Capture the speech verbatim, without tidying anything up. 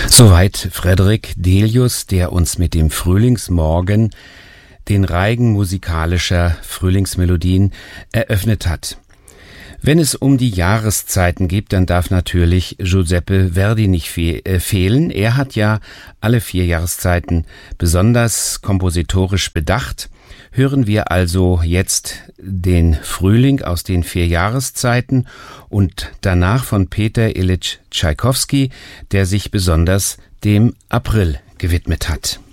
Soweit Frederik Delius, der uns mit dem Frühlingsmorgen den Reigen musikalischer Frühlingsmelodien eröffnet hat. Wenn es um die Jahreszeiten geht, dann darf natürlich Giuseppe Verdi nicht fe- äh, fehlen. Er hat ja alle vier Jahreszeiten besonders kompositorisch bedacht. Hören wir also jetzt den Frühling aus den vier Jahreszeiten und danach von Peter Ilyich Tschaikowski, der sich besonders dem April gewidmet hat.